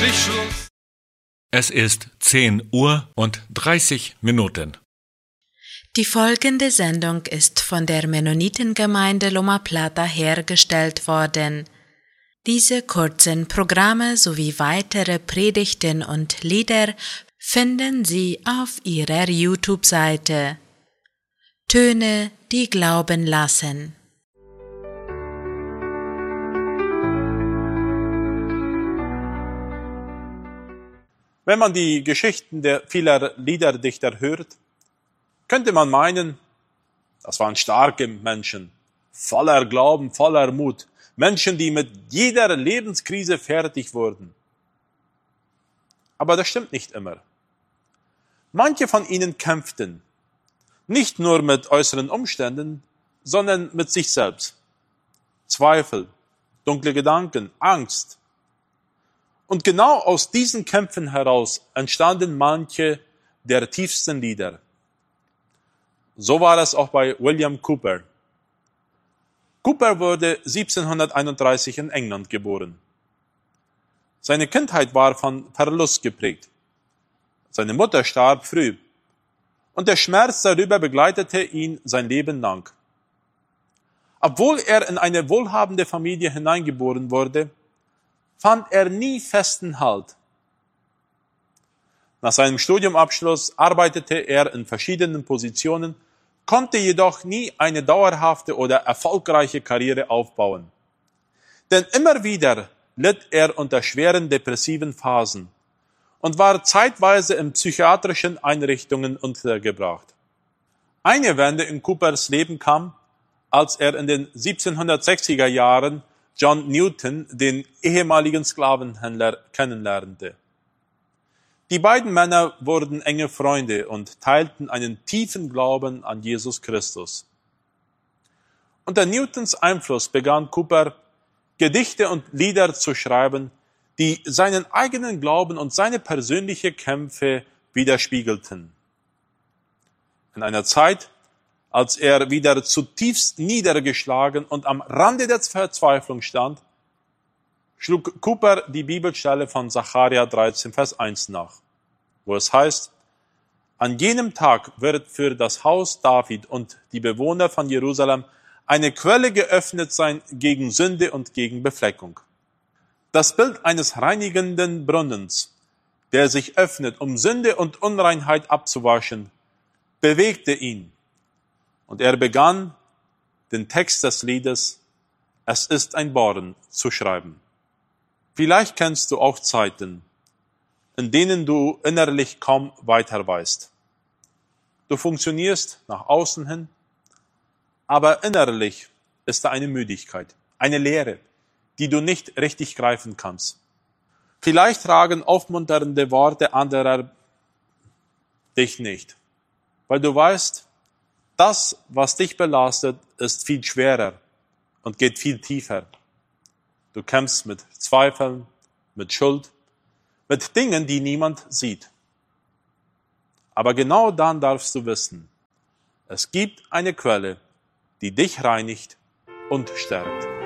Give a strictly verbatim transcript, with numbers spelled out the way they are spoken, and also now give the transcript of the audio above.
endlich Schluss. Es ist zehn Uhr und dreißig Minuten. Die folgende Sendung ist von der Mennonitengemeinde Loma Plata hergestellt worden. Diese kurzen Programme sowie weitere Predigten und Lieder finden Sie auf ihrer YouTube-Seite. Töne, die glauben lassen. Wenn man die Geschichten der vieler Liederdichter hört, könnte man meinen, das waren starke Menschen, voller Glauben, voller Mut, Menschen, die mit jeder Lebenskrise fertig wurden. Aber das stimmt nicht immer. Manche von ihnen kämpften, nicht nur mit äußeren Umständen, sondern mit sich selbst. Zweifel, dunkle Gedanken, Angst. Und genau aus diesen Kämpfen heraus entstanden manche der tiefsten Lieder. So war es auch bei William Cowper. Cowper wurde siebzehnhunderteinunddreißig in England geboren. Seine Kindheit war von Verlust geprägt. Seine Mutter starb früh und der Schmerz darüber begleitete ihn sein Leben lang. Obwohl er in eine wohlhabende Familie hineingeboren wurde, fand er nie festen Halt. Nach seinem Studiumabschluss arbeitete er in verschiedenen Positionen, konnte jedoch nie eine dauerhafte oder erfolgreiche Karriere aufbauen. Denn immer wieder litt er unter schweren depressiven Phasen und war zeitweise in psychiatrischen Einrichtungen untergebracht. Eine Wende in Coopers Leben kam, als er in den siebzehnhundertsechziger Jahren John Newton, den ehemaligen Sklavenhändler, kennenlernte. Die beiden Männer wurden enge Freunde und teilten einen tiefen Glauben an Jesus Christus. Unter Newtons Einfluss begann Cowper, Gedichte und Lieder zu schreiben, die seinen eigenen Glauben und seine persönlichen Kämpfe widerspiegelten. In einer Zeit, als er wieder zutiefst niedergeschlagen und am Rande der Verzweiflung stand, schlug Cowper die Bibelstelle von Sacharja dreizehn, Vers eins nach, wo es heißt, an jenem Tag wird für das Haus David und die Bewohner von Jerusalem eine Quelle geöffnet sein gegen Sünde und gegen Befleckung. Das Bild eines reinigenden Brunnens, der sich öffnet, um Sünde und Unreinheit abzuwaschen, bewegte ihn. Und er begann, den Text des Liedes »Es ist ein Born« zu schreiben. Vielleicht kennst du auch Zeiten, in denen du innerlich kaum weiter weißt. Du funktionierst nach außen hin, aber innerlich ist da eine Müdigkeit, eine Leere, die du nicht richtig greifen kannst. Vielleicht tragen aufmunternde Worte anderer dich nicht, weil du weißt, das, was dich belastet, ist viel schwerer und geht viel tiefer. Du kämpfst mit Zweifeln, mit Schuld, mit Dingen, die niemand sieht. Aber genau dann darfst du wissen, es gibt eine Quelle, die dich reinigt und stärkt.